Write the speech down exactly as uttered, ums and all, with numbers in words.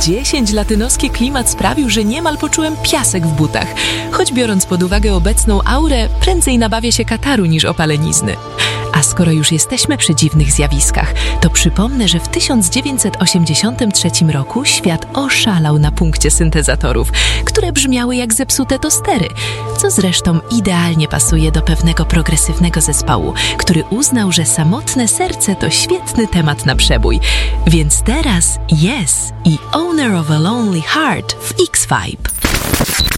dziesięć latynoski klimat sprawił, że niemal poczułem piasek w butach, choć biorąc pod uwagę obecną aurę, prędzej nabawię się kataru niż opalenizny. A skoro już jesteśmy przy dziwnych zjawiskach, to przypomnę, że w tysiąc dziewięćset osiemdziesiątym trzecim roku świat oszalał na punkcie syntezatorów, które brzmiały jak zepsute tostery, co zresztą idealnie pasuje do pewnego progresywnego zespołu, który uznał, że samotne serce to świetny temat na przebój. Więc teraz Yes i Owner of a Lonely Heart w X-Vibe.